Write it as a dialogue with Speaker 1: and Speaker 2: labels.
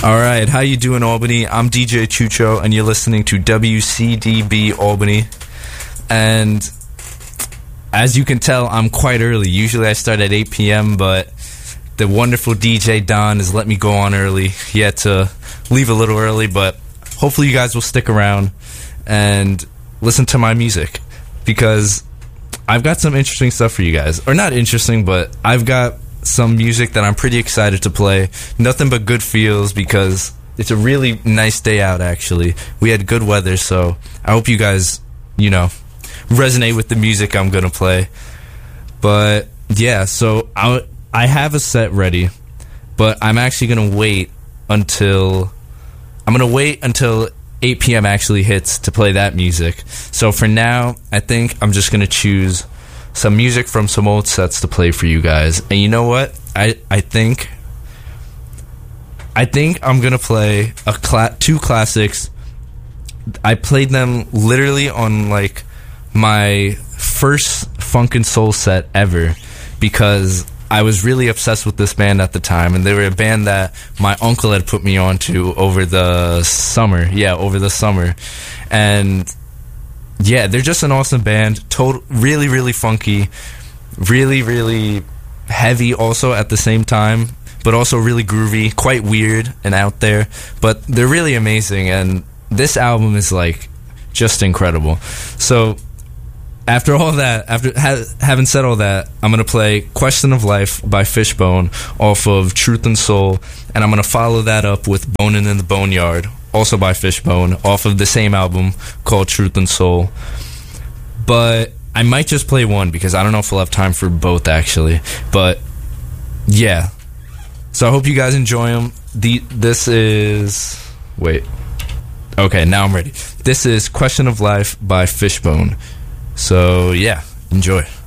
Speaker 1: All right, how you doing, Albany? I'm DJ Chucho, and you're listening to WCDB Albany. And as you can tell, I'm quite early. Usually I start at 8 p.m., but the wonderful DJ Don has let me go on early. He had to leave a little early, but hopefully you guys will stick around and listen to my music, because I've got some interesting stuff for you guys. Or not interesting, but I've got some music that I'm pretty excited to play. Nothing but good feels, because it's a really nice day out, actually. We had good weather, so I hope you guys, resonate with the music I'm going to play. But, yeah, so I have a set ready, but I'm actually going to wait until 8 p.m. actually hits to play that music. So for now, I think I'm just going to choose some music from some old sets to play for you guys. And you know what? I think I'm going to play two classics. I played them literally on my first funk and soul set ever, because I was really obsessed with this band at the time, and they were a band that my uncle had put me onto over the summer. Yeah, over the summer. And yeah, they're just an awesome band. Really, really funky. Really, really heavy also at the same time, but also really groovy, quite weird and out there. But they're really amazing, and this album is just incredible. So after all that, having said all that, I'm going to play Question of Life by Fishbone off of Truth and Soul, and I'm going to follow that up with Bonin' in the Boneyard, also by Fishbone, off of the same album called Truth and Soul. But I might just play one, because I don't know if we'll have time for both, actually. But yeah, so I hope you guys enjoy them. This is... Wait. Okay, now I'm ready. This is Question of Life by Fishbone. So yeah, enjoy.